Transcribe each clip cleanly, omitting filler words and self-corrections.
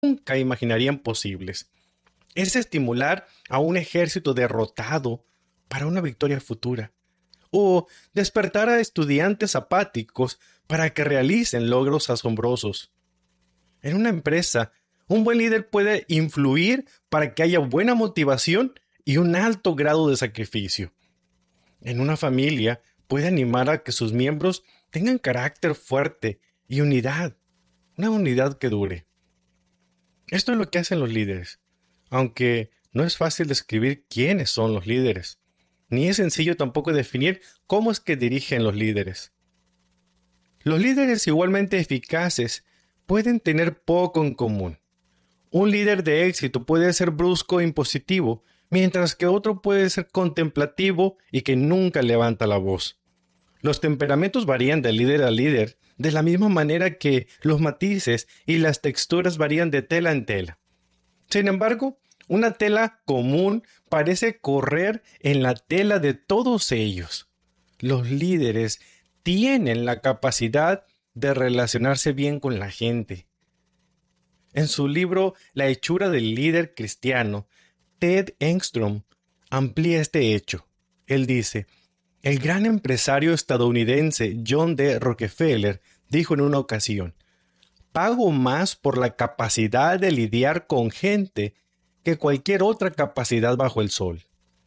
nunca imaginarían posibles. Es estimular a un ejército derrotado para una victoria futura, o despertar a estudiantes apáticos para que realicen logros asombrosos. En una empresa, un buen líder puede influir para que haya buena motivación y un alto grado de sacrificio. En una familia, puede animar a que sus miembros tengan carácter fuerte y unidad, una unidad que dure. Esto es lo que hacen los líderes, aunque no es fácil describir quiénes son los líderes, ni es sencillo tampoco definir cómo es que dirigen los líderes. Los líderes igualmente eficaces pueden tener poco en común. Un líder de éxito puede ser brusco e impositivo, mientras que otro puede ser contemplativo y que nunca levanta la voz. Los temperamentos varían de líder a líder, de la misma manera que los matices y las texturas varían de tela en tela. Sin embargo, una tela común parece correr en la tela de todos ellos. Los líderes tienen la capacidad de relacionarse bien con la gente. En su libro La hechura del líder cristiano, Ted Engstrom amplía este hecho. Él dice: el gran empresario estadounidense John D. Rockefeller dijo en una ocasión: pago más por la capacidad de lidiar con gente que cualquier otra capacidad bajo el sol.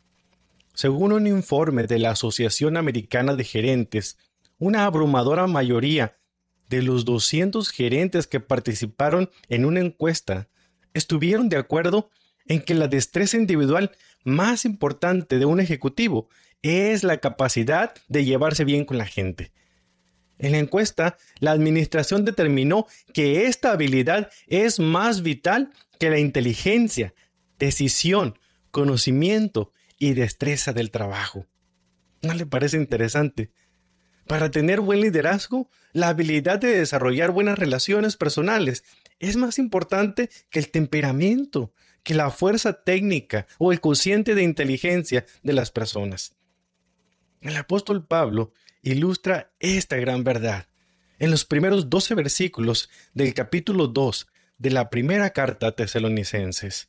Según un informe de la Asociación Americana de Gerentes, una abrumadora mayoría de los 200 gerentes que participaron en una encuesta estuvieron de acuerdo en que la destreza individual más importante de un ejecutivo es la capacidad de llevarse bien con la gente. En la encuesta, la administración determinó que esta habilidad es más vital que la inteligencia, decisión, conocimiento y destreza del trabajo. ¿No le parece interesante? Para tener buen liderazgo, la habilidad de desarrollar buenas relaciones personales es más importante que el temperamento, que la fuerza técnica o el cociente de inteligencia de las personas. El apóstol Pablo ilustra esta gran verdad en los primeros 12 versículos del capítulo 2 de la primera carta a Tesalonicenses.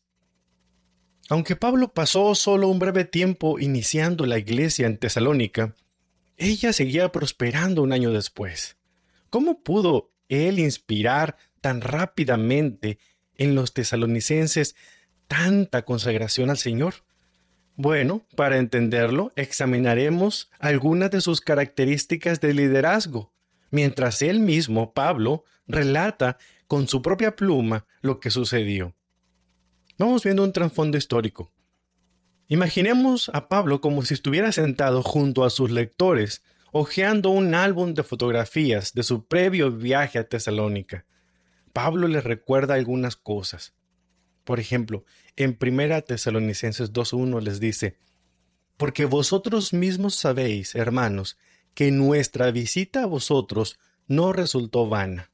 Aunque Pablo pasó solo un breve tiempo iniciando la iglesia en Tesalónica, ella seguía prosperando un año después. ¿Cómo pudo él inspirar tan rápidamente en los tesalonicenses tanta consagración al Señor? Bueno, para entenderlo, examinaremos algunas de sus características de liderazgo, mientras él mismo, Pablo, relata con su propia pluma lo que sucedió. Vamos viendo un trasfondo histórico. Imaginemos a Pablo como si estuviera sentado junto a sus lectores, hojeando un álbum de fotografías de su previo viaje a Tesalónica. Pablo les recuerda algunas cosas. Por ejemplo, en 1 Tesalonicenses 2:1 les dice: porque vosotros mismos sabéis, hermanos, que nuestra visita a vosotros no resultó vana.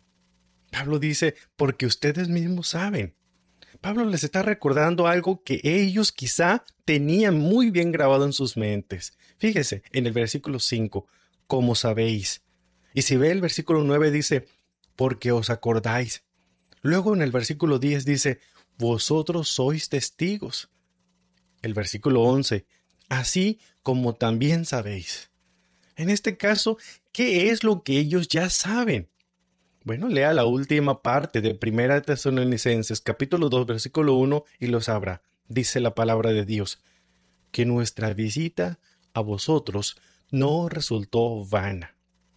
Pablo dice: porque ustedes mismos saben. Pablo les está recordando algo que ellos quizá tenían muy bien grabado en sus mentes. Fíjese en el versículo 5, como sabéis. Y si ve el versículo 9 dice, porque os acordáis. Luego en el versículo 10 dice, vosotros sois testigos. El versículo 11, así como también sabéis. En este caso, ¿qué es lo que ellos ya saben? Bueno, lea la última parte de 1 Tesalonicenses, capítulo 2, versículo 1, y lo sabrá. Dice la palabra de Dios, que nuestra visita a vosotros no resultó vana.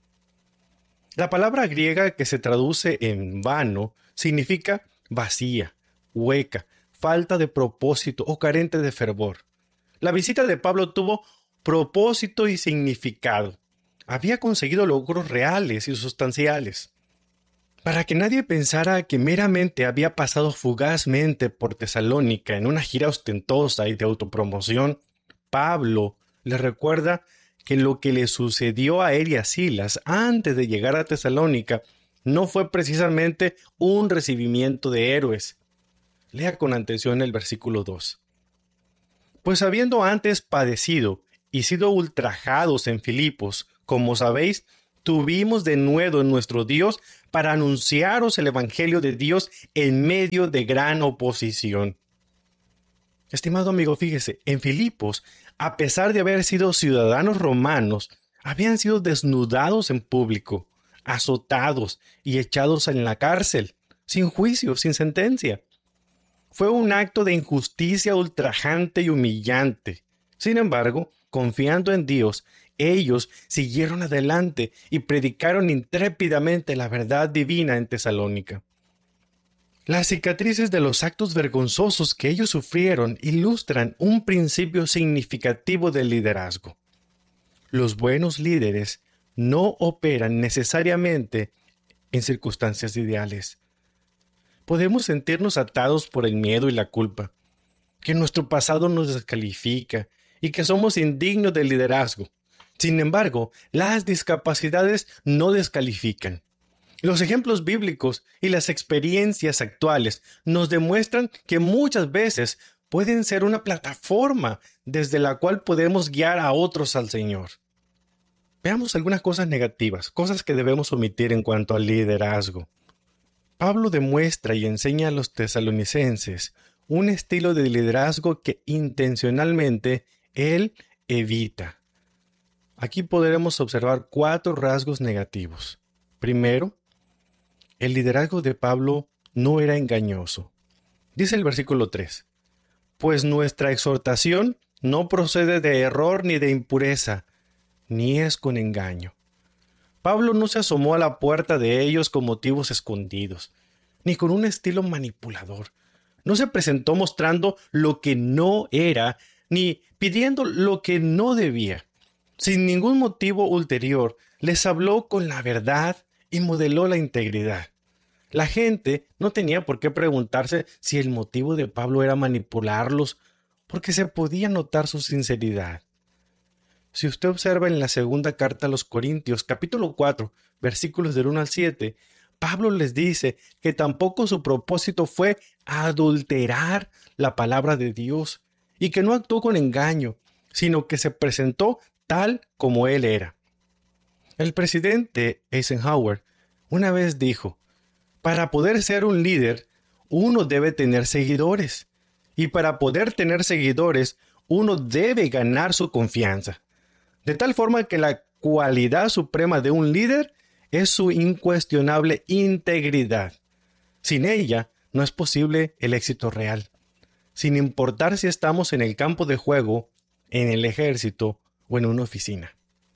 La palabra griega que se traduce en vano significa vacía, hueca, falta de propósito o carente de fervor. La visita de Pablo tuvo propósito y significado. Había conseguido logros reales y sustanciales. Para que nadie pensara que meramente había pasado fugazmente por Tesalónica en una gira ostentosa y de autopromoción, Pablo le recuerda que lo que le sucedió a él y a Silas antes de llegar a Tesalónica no fue precisamente un recibimiento de héroes. Lea con atención el versículo 2. Pues habiendo antes padecido y sido ultrajados en Filipos, como sabéis, tuvimos de nuevo en nuestro Dios para anunciaros el Evangelio de Dios en medio de gran oposición. Estimado amigo, fíjese, en Filipos, a pesar de haber sido ciudadanos romanos, habían sido desnudados en público, azotados y echados en la cárcel, sin juicio, sin sentencia. Fue un acto de injusticia ultrajante y humillante. Sin embargo, confiando en Dios, ellos siguieron adelante y predicaron intrépidamente la verdad divina en Tesalónica. Las cicatrices de los actos vergonzosos que ellos sufrieron ilustran un principio significativo del liderazgo. Los buenos líderes no operan necesariamente en circunstancias ideales. Podemos sentirnos atados por el miedo y la culpa, que nuestro pasado nos descalifica y que somos indignos del liderazgo. Sin embargo, las discapacidades no descalifican. Los ejemplos bíblicos y las experiencias actuales nos demuestran que muchas veces pueden ser una plataforma desde la cual podemos guiar a otros al Señor. Veamos algunas cosas negativas, cosas que debemos omitir en cuanto al liderazgo. Pablo demuestra y enseña a los tesalonicenses un estilo de liderazgo que intencionalmente él evita. Aquí podremos observar 4 rasgos negativos. Primero, el liderazgo de Pablo no era engañoso. Dice el versículo 3, pues nuestra exhortación no procede de error ni de impureza, ni es con engaño. Pablo no se asomó a la puerta de ellos con motivos escondidos, ni con un estilo manipulador. No se presentó mostrando lo que no era, ni pidiendo lo que no debía. Sin ningún motivo ulterior, les habló con la verdad y modeló la integridad. La gente no tenía por qué preguntarse si el motivo de Pablo era manipularlos, porque se podía notar su sinceridad. Si usted observa en la segunda carta a los Corintios, capítulo 4, versículos del 1 al 7, Pablo les dice que tampoco su propósito fue adulterar la palabra de Dios y que no actuó con engaño, sino que se presentó tal como él era. El presidente Eisenhower una vez dijo, para poder ser un líder, uno debe tener seguidores, y para poder tener seguidores, uno debe ganar su confianza. De tal forma que la cualidad suprema de un líder es su incuestionable integridad. Sin ella, no es posible el éxito real. Sin importar si estamos en el campo de juego, en el ejército o en una oficina.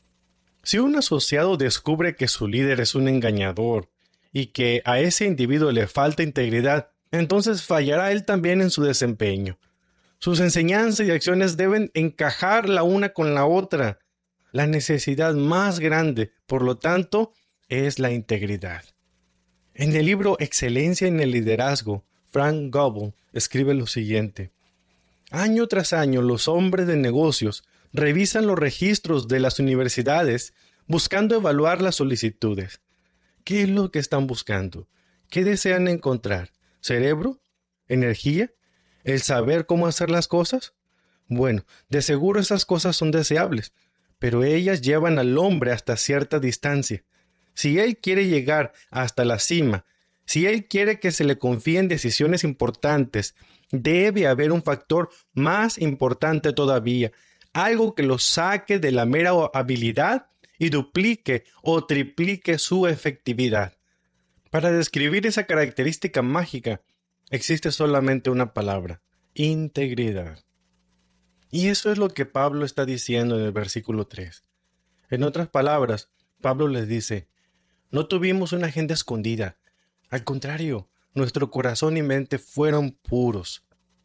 Si un asociado descubre que su líder es un engañador y que a ese individuo le falta integridad, entonces fallará él también en su desempeño. Sus enseñanzas y acciones deben encajar la una con la otra. La necesidad más grande, por lo tanto, es la integridad. En el libro Excelencia en el Liderazgo, Frank Gobel escribe lo siguiente. Año tras año, los hombres de negocios revisan los registros de las universidades buscando evaluar las solicitudes. ¿Qué es lo que están buscando? ¿Qué desean encontrar? ¿Cerebro? ¿Energía? ¿El saber cómo hacer las cosas? Bueno, de seguro esas cosas son deseables, pero ellas llevan al hombre hasta cierta distancia. Si él quiere llegar hasta la cima, si él quiere que se le confíen decisiones importantes, debe haber un factor más importante todavía, algo que lo saque de la mera habilidad y duplique o triplique su efectividad. Para describir esa característica mágica, existe solamente una palabra: integridad. Y eso es lo que Pablo está diciendo en el versículo 3. En otras palabras, Pablo les dice, no tuvimos una agenda escondida. Al contrario, nuestro corazón y mente fueron puros.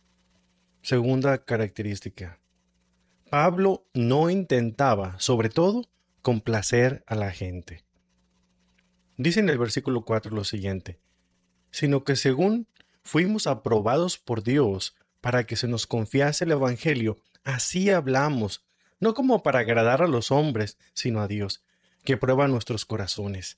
Segunda característica. Pablo no intentaba, sobre todo, complacer a la gente. Dice en el versículo 4 lo siguiente, sino que según fuimos aprobados por Dios para que se nos confiase el Evangelio, así hablamos, no como para agradar a los hombres, sino a Dios, que prueba nuestros corazones.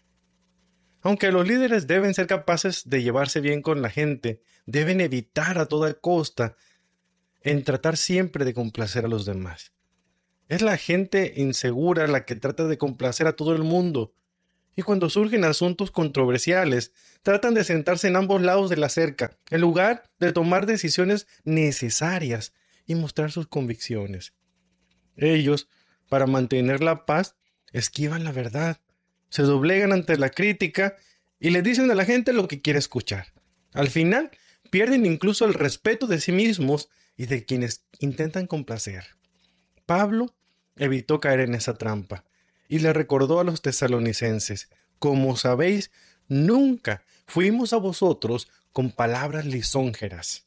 Aunque los líderes deben ser capaces de llevarse bien con la gente, deben evitar a toda costa en tratar siempre de complacer a los demás. Es la gente insegura la que trata de complacer a todo el mundo, Y cuando surgen asuntos controversiales, tratan de sentarse en ambos lados de la cerca, en lugar de tomar decisiones necesarias y mostrar sus convicciones. Ellos, para mantener la paz, esquivan la verdad, se doblegan ante la crítica y le dicen a la gente lo que quiere escuchar. Al final, pierden incluso el respeto de sí mismos y de quienes intentan complacer. Pablo evitó caer en esa trampa y le recordó a los tesalonicenses: como sabéis, nunca fuimos a vosotros con palabras lisonjeras.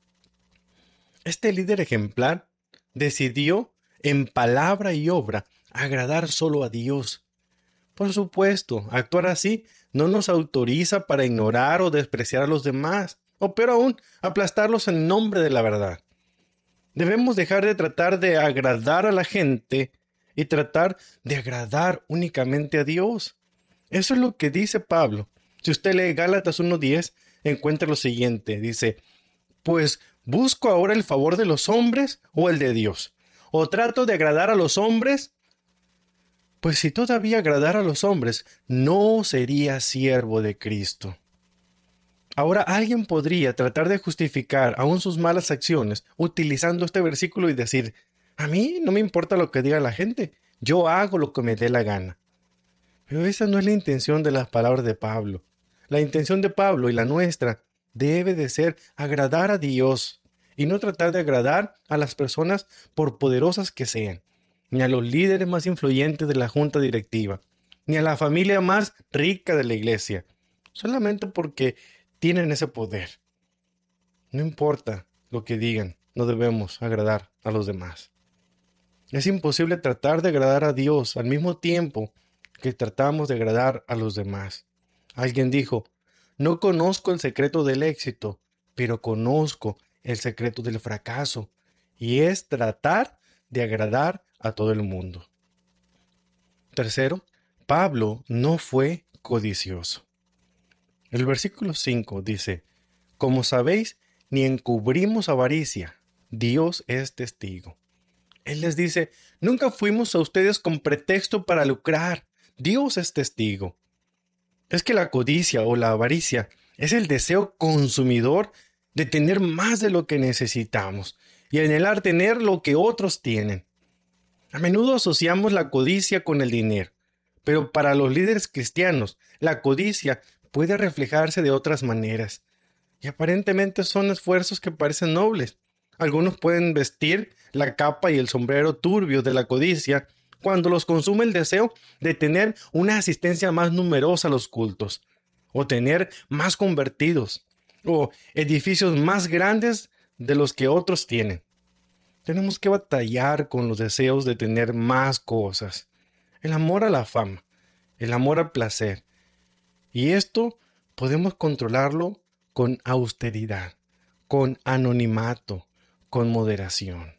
Este líder ejemplar decidió, en palabra y obra, agradar solo a Dios. Por supuesto, actuar así no nos autoriza para ignorar o despreciar a los demás, o peor aún, aplastarlos en nombre de la verdad. Debemos dejar de tratar de agradar a la gente y tratar de agradar únicamente a Dios. Eso es lo que dice Pablo. Si usted lee Gálatas 1:10, encuentra lo siguiente. Dice: pues, ¿busco ahora el favor de los hombres o el de Dios? ¿O trato de agradar a los hombres? Pues si todavía agradara a los hombres, no sería siervo de Cristo. Ahora alguien podría tratar de justificar aún sus malas acciones utilizando este versículo y decir: a mí no me importa lo que diga la gente, yo hago lo que me dé la gana. Pero esa no es la intención de las palabras de Pablo. La intención de Pablo y la nuestra debe de ser agradar a Dios y no tratar de agradar a las personas por poderosas que sean, ni a los líderes más influyentes de la junta directiva, ni a la familia más rica de la iglesia, solamente porque tienen ese poder. No importa lo que digan, no debemos agradar a los demás. Es imposible tratar de agradar a Dios al mismo tiempo que tratamos de agradar a los demás. Alguien dijo: no conozco el secreto del éxito, pero conozco el secreto del fracaso, y es tratar de agradar a todo el mundo. Tercero, Pablo no fue codicioso. El versículo 5 dice: como sabéis, ni encubrimos avaricia, Dios es testigo. Él les dice: nunca fuimos a ustedes con pretexto para lucrar, Dios es testigo. Es que la codicia o la avaricia es el deseo consumidor de tener más de lo que necesitamos y anhelar tener lo que otros tienen. A menudo asociamos la codicia con el dinero, pero para los líderes cristianos, la codicia puede reflejarse de otras maneras, y aparentemente son esfuerzos que parecen nobles. Algunos pueden vestir la capa y el sombrero turbios de la codicia cuando los consume el deseo de tener una asistencia más numerosa a los cultos, o tener más convertidos, o edificios más grandes de los que otros tienen. Tenemos que batallar con los deseos de tener más cosas, el amor a la fama, el amor al placer, y esto podemos controlarlo con austeridad, con anonimato, con moderación.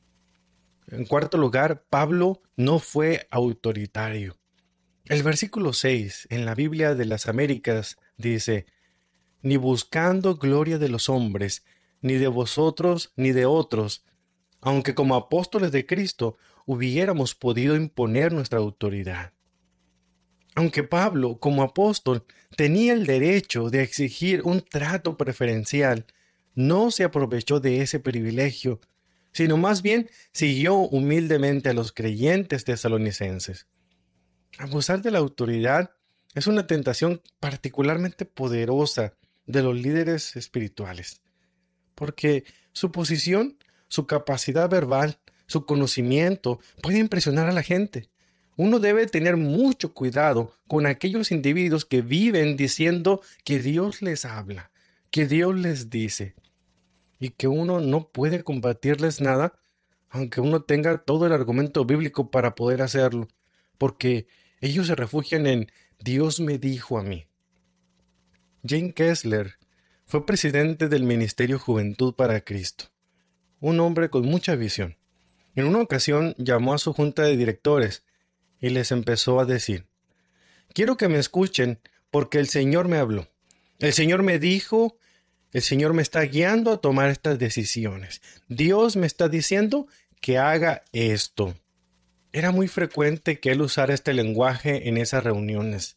En cuarto lugar, Pablo no fue autoritario. El versículo 6 en la Biblia de las Américas dice: ni buscando gloria de los hombres, ni de vosotros, ni de otros, aunque como apóstoles de Cristo hubiéramos podido imponer nuestra autoridad. Aunque Pablo, como apóstol, tenía el derecho de exigir un trato preferencial, no se aprovechó de ese privilegio, sino más bien siguió humildemente a los creyentes tesalonicenses. Abusar de la autoridad es una tentación particularmente poderosa de los líderes espirituales, porque su posición, su capacidad verbal, su conocimiento puede impresionar a la gente. Uno debe tener mucho cuidado con aquellos individuos que viven diciendo que Dios les habla, que Dios les dice, y que uno no puede combatirles nada, aunque uno tenga todo el argumento bíblico para poder hacerlo, porque ellos se refugian en Dios me dijo a mí. James Kessler fue presidente del Ministerio Juventud para Cristo, un hombre con mucha visión. En una ocasión llamó a su junta de directores y les empezó a decir: quiero que me escuchen porque el Señor me habló. El Señor me dijo, el Señor me está guiando a tomar estas decisiones. Dios me está diciendo que haga esto. Era muy frecuente que él usara este lenguaje en esas reuniones.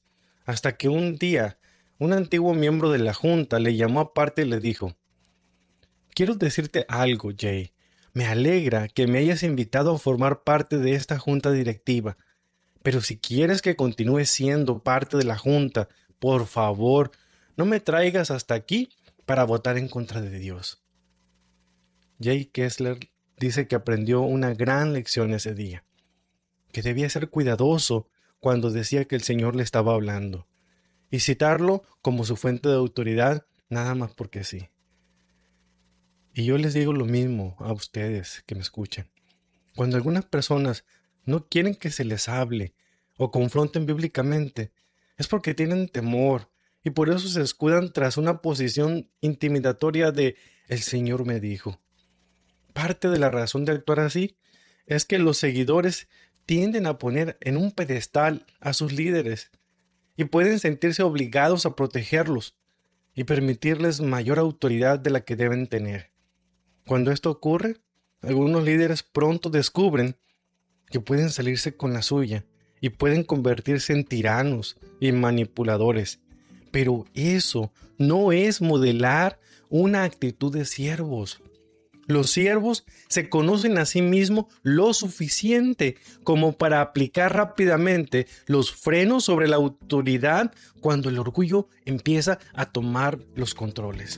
hasta que un día un antiguo miembro de la junta le llamó aparte y le dijo: «Quiero decirte algo, Jay. Me alegra que me hayas invitado a formar parte de esta junta directiva, pero si quieres que continúe siendo parte de la junta, por favor, no me traigas hasta aquí para votar en contra de Dios». Jay Kessler dice que aprendió una gran lección ese día, que debía ser cuidadoso cuando decía que el Señor le estaba hablando, y citarlo como su fuente de autoridad nada más porque sí. Y yo les digo lo mismo a ustedes que me escuchan. Cuando algunas personas no quieren que se les hable o confronten bíblicamente, es porque tienen temor y por eso se escudan tras una posición intimidatoria de «el Señor me dijo». Parte de la razón de actuar así es que los seguidores tienden a poner en un pedestal a sus líderes y pueden sentirse obligados a protegerlos y permitirles mayor autoridad de la que deben tener. Cuando esto ocurre, algunos líderes pronto descubren que pueden salirse con la suya y pueden convertirse en tiranos y manipuladores. Pero eso no es modelar una actitud de siervos. Los siervos se conocen a sí mismos lo suficiente como para aplicar rápidamente los frenos sobre la autoridad cuando el orgullo empieza a tomar los controles.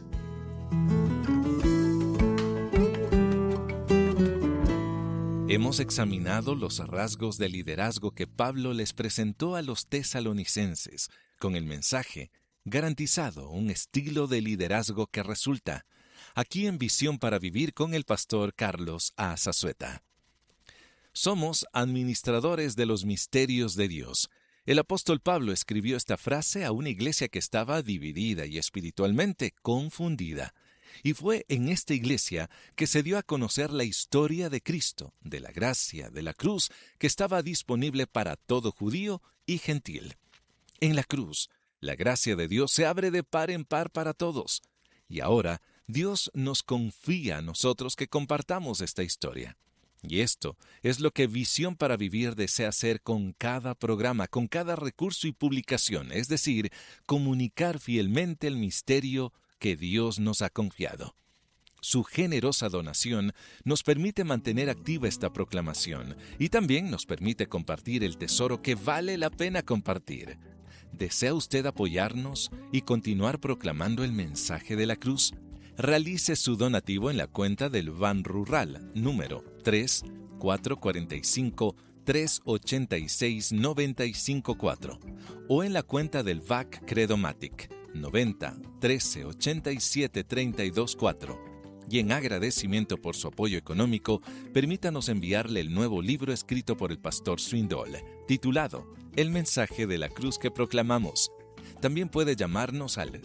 Hemos examinado los rasgos de liderazgo que Pablo les presentó a los tesalonicenses con el mensaje garantizado, un estilo de liderazgo que resulta, aquí en Visión para Vivir con el pastor Carlos A. Zazueta. Somos administradores de los misterios de Dios. El apóstol Pablo escribió esta frase a una iglesia que estaba dividida y espiritualmente confundida. Y fue en esta iglesia que se dio a conocer la historia de Cristo, de la gracia, de la cruz, que estaba disponible para todo judío y gentil. En la cruz, la gracia de Dios se abre de par en par para todos. Y ahora, Dios nos confía a nosotros que compartamos esta historia. Y esto es lo que Visión para Vivir desea hacer con cada programa, con cada recurso y publicación, es decir, comunicar fielmente el misterio que Dios nos ha confiado. Su generosa donación nos permite mantener activa esta proclamación y también nos permite compartir el tesoro que vale la pena compartir. ¿Desea usted apoyarnos y continuar proclamando el mensaje de la cruz? Realice su donativo en la cuenta del Ban Rural, número 3-445-386-954 o en la cuenta del VAC Credomatic 90 13 87 32 4. Y en agradecimiento por su apoyo económico, permítanos enviarle el nuevo libro escrito por el pastor Swindoll, titulado El mensaje de la cruz que proclamamos. También puede llamarnos al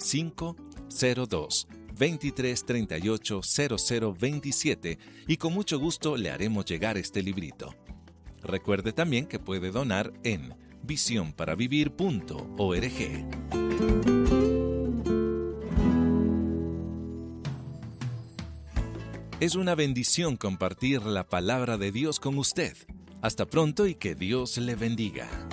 502-2338-0027 y con mucho gusto le haremos llegar este librito. Recuerde también que puede donar en visionparavivir.org. Es una bendición compartir la palabra de Dios con usted. Hasta pronto y que Dios le bendiga.